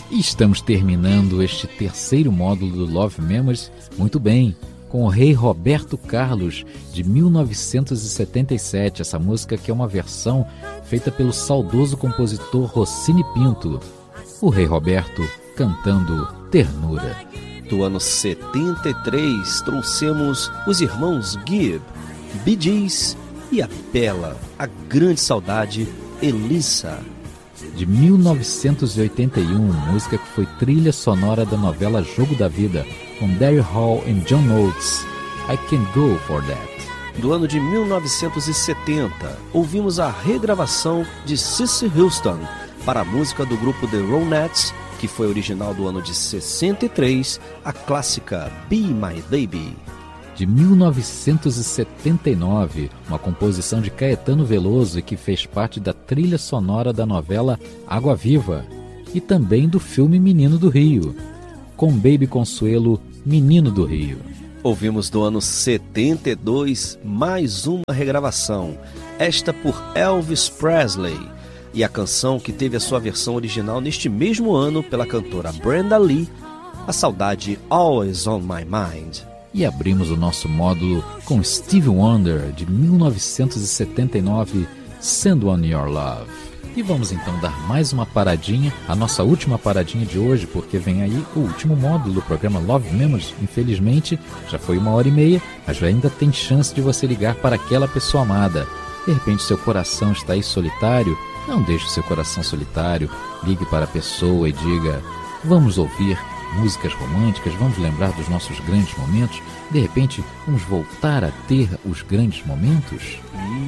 E estamos terminando este terceiro módulo do Love Memories muito bem, com o Rei Roberto Carlos, de 1977. Essa música que é uma versão feita pelo saudoso compositor Rossini Pinto. O Rei Roberto cantando Ternura. Do ano 73, trouxemos os irmãos Gibb, Bee Gees e a bela, a grande saudade, Elisa. De 1981, música que foi trilha sonora da novela Jogo da Vida, com Daryl Hall e John Oates, I Can Go For That. Do ano de 1970, ouvimos a regravação de Cissy Houston para a música do grupo The Ronettes, que foi original do ano de 63, a clássica Be My Baby. De 1979, uma composição de Caetano Veloso e que fez parte da trilha sonora da novela Água Viva e também do filme Menino do Rio, com Baby Consuelo, Menino do Rio. Ouvimos do ano 72 mais uma regravação, esta por Elvis Presley, e a canção que teve a sua versão original neste mesmo ano pela cantora Brenda Lee, a saudade Always On My Mind. E abrimos o nosso módulo com Stevie Wonder, de 1979, Send On Your Love. E vamos então dar mais uma paradinha, a nossa última paradinha de hoje, porque vem aí o último módulo do programa Love Memories. Infelizmente, já foi 1h30, mas ainda tem chance de você ligar para aquela pessoa amada. De repente seu coração está aí solitário, não deixe seu coração solitário, ligue para a pessoa e diga: vamos ouvir músicas românticas, vamos lembrar dos nossos grandes momentos, de repente vamos voltar a ter os grandes momentos.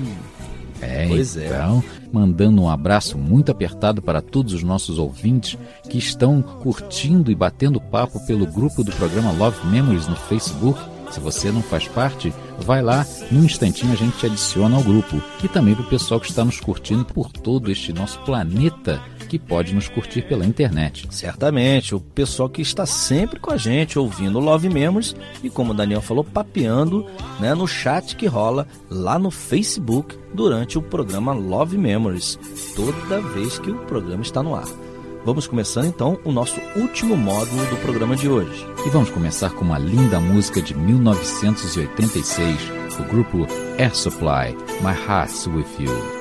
Então, mandando um abraço muito apertado para todos os nossos ouvintes que estão curtindo e batendo papo pelo grupo do programa Love Memories no Facebook. Se você não faz parte, vai lá, num instantinho a gente te adiciona ao grupo. E também para o pessoal que está nos curtindo por todo este nosso planeta, que pode nos curtir pela internet. Certamente, o pessoal que está sempre com a gente, ouvindo Love Memories e, como o Daniel falou, papeando, né, no chat que rola lá no Facebook durante o programa Love Memories, toda vez que o programa está no ar. Vamos começando então o nosso último módulo do programa de hoje. E vamos começar com uma linda música de 1986, do grupo Air Supply, My Heart's With You.